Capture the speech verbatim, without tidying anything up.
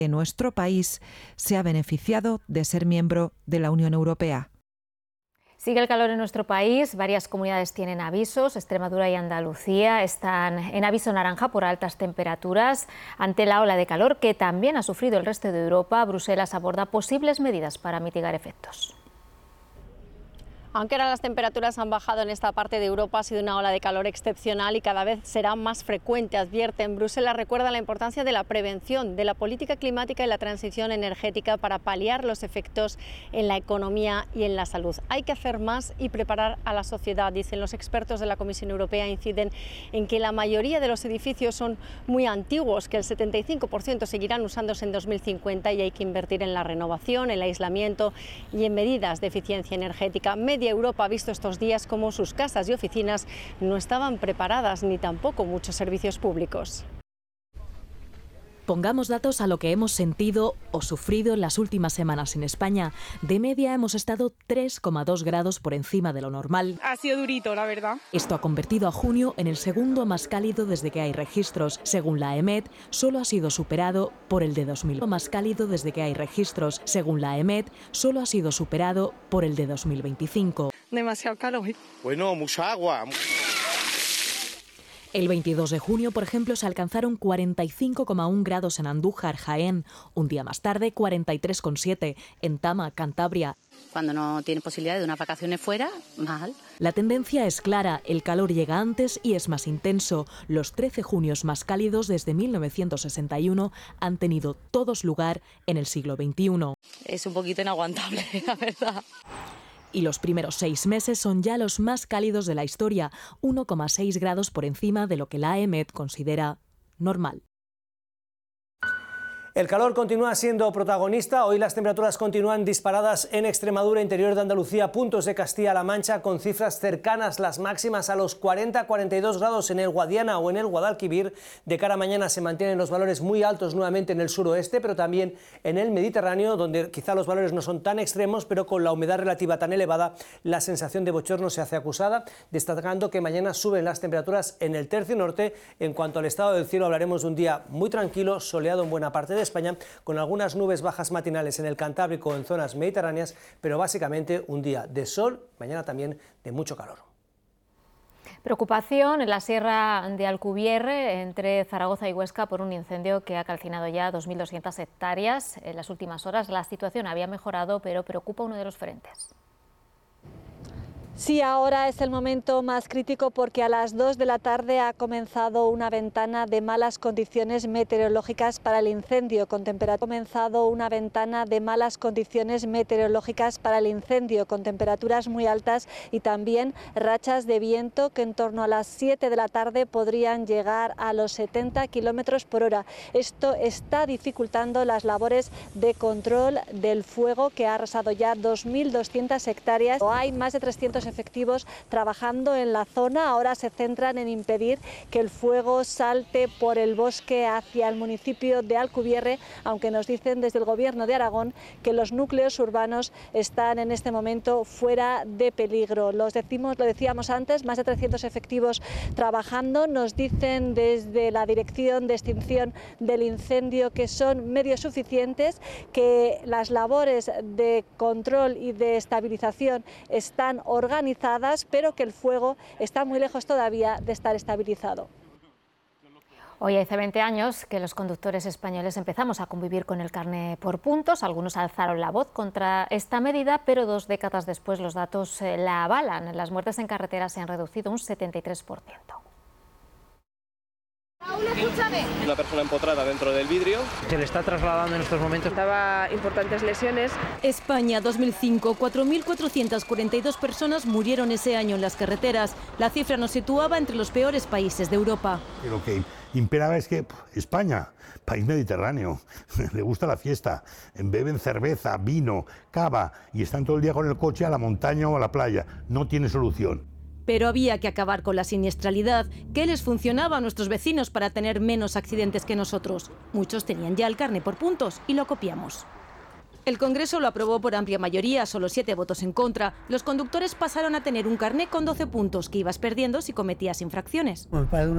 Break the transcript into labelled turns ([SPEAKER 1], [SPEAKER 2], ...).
[SPEAKER 1] Nuestro país se ha beneficiado de ser miembro de la Unión Europea.
[SPEAKER 2] Sigue el calor en nuestro país, varias comunidades tienen avisos, Extremadura y Andalucía están en aviso naranja por altas temperaturas. Ante la ola de calor que también ha sufrido el resto de Europa, Bruselas aborda posibles medidas para mitigar efectos.
[SPEAKER 3] Aunque ahora las temperaturas han bajado en esta parte de Europa, ha sido una ola de calor excepcional y cada vez será más frecuente, advierten. Bruselas recuerda la importancia de la prevención, de la política climática y la transición energética para paliar los efectos en la economía y en la salud. Hay que hacer más y preparar a la sociedad, dicen los expertos de la Comisión Europea, inciden en que la mayoría de los edificios son muy antiguos, que el setenta y cinco por ciento seguirán usándose en dos mil cincuenta y hay que invertir en la renovación, el aislamiento y en medidas de eficiencia energética. Media Europa ha visto estos días cómo sus casas y oficinas no estaban preparadas, ni tampoco muchos servicios públicos.
[SPEAKER 4] Pongamos datos a lo que hemos sentido o sufrido en las últimas semanas en España. De media hemos estado tres coma dos grados por encima de lo normal.
[SPEAKER 5] Ha sido durito, la verdad.
[SPEAKER 4] Esto ha convertido a junio en el segundo más cálido desde que hay registros. Según la EMET, solo ha sido superado por el de dos mil. Más cálido desde que hay registros. Según la EMET, solo ha sido superado por el de dos mil veinticinco.
[SPEAKER 5] Demasiado calor.
[SPEAKER 6] Bueno, mucha agua.
[SPEAKER 4] El veintidós de junio, por ejemplo, se alcanzaron cuarenta y cinco coma uno grados en Andújar, Jaén. Un día más tarde, cuarenta y tres coma siete en Tama, Cantabria.
[SPEAKER 7] Cuando no tienes posibilidad de unas vacaciones fuera, mal.
[SPEAKER 4] La tendencia es clara, el calor llega antes y es más intenso. Los trece junios más cálidos desde mil novecientos sesenta y uno han tenido todos lugar en el siglo veintiuno.
[SPEAKER 7] Es un poquito inaguantable, la verdad.
[SPEAKER 4] Y los primeros seis meses son ya los más cálidos de la historia, uno coma seis grados por encima de lo que la EMET considera normal.
[SPEAKER 8] El calor continúa siendo protagonista. Hoy las temperaturas continúan disparadas en Extremadura, interior de Andalucía, puntos de Castilla-La Mancha, con cifras cercanas las máximas a los cuarenta a cuarenta y dos grados en el Guadiana o en el Guadalquivir. De cara a mañana se mantienen los valores muy altos nuevamente en el suroeste, pero también en el Mediterráneo, donde quizá los valores no son tan extremos, pero con la humedad relativa tan elevada, la sensación de bochorno se hace acusada, destacando que mañana suben las temperaturas en el tercio norte. En cuanto al estado del cielo, hablaremos de un día muy tranquilo, soleado en buena parte de España, con algunas nubes bajas matinales en el Cantábrico o en zonas mediterráneas, pero básicamente un día de sol, mañana también de mucho calor.
[SPEAKER 2] Preocupación en la sierra de Alcubierre, entre Zaragoza y Huesca, por un incendio que ha calcinado ya dos mil doscientas hectáreas. En las últimas horas la situación había mejorado, pero preocupa uno de los frentes.
[SPEAKER 9] Sí, ahora es el momento más crítico porque a las dos de la tarde ha comenzado una ventana de malas condiciones meteorológicas para el incendio con temperatura. Ha comenzado una ventana de malas condiciones meteorológicas para el incendio con temperaturas muy altas y también rachas de viento que en torno a las siete de la tarde podrían llegar a los setenta kilómetros por hora. Esto está dificultando las labores de control del fuego que ha arrasado ya dos mil doscientas hectáreas. Hay más de trescientos efectivos trabajando en la zona. Ahora se centran en impedir que el fuego salte por el bosque hacia el municipio de Alcubierre, aunque nos dicen desde el Gobierno de Aragón que los núcleos urbanos están en este momento fuera de peligro. Los decimos, lo decíamos antes, más de trescientos efectivos trabajando. Nos dicen desde la Dirección de Extinción del Incendio que son medios suficientes, que las labores de control y de estabilización están organizadas, organizadas, pero que el fuego está muy lejos todavía de estar estabilizado.
[SPEAKER 2] Hoy hace veinte años que los conductores españoles empezamos a convivir con el carné por puntos. Algunos alzaron la voz contra esta medida, pero dos décadas después los datos la avalan. Las muertes en carretera se han reducido un setenta y tres por ciento.
[SPEAKER 10] Una persona empotrada dentro del vidrio.
[SPEAKER 11] Se le está trasladando en estos momentos.
[SPEAKER 5] Daba importantes lesiones.
[SPEAKER 12] España dos mil cinco, cuatro mil cuatrocientas cuarenta y dos personas murieron ese año en las carreteras. La cifra nos situaba entre los peores países de Europa.
[SPEAKER 13] Lo que imperaba es que España, país mediterráneo, le gusta la fiesta, beben cerveza, vino, cava y están todo el día con el coche a la montaña o a la playa. No tiene solución.
[SPEAKER 12] Pero había que acabar con la siniestralidad. ¿Qué les funcionaba a nuestros vecinos para tener menos accidentes que nosotros? Muchos tenían ya el carné por puntos y lo copiamos. El Congreso lo aprobó por amplia mayoría, solo siete votos en contra. Los conductores pasaron a tener un carné con doce puntos que ibas perdiendo si cometías infracciones.
[SPEAKER 14] Me parece una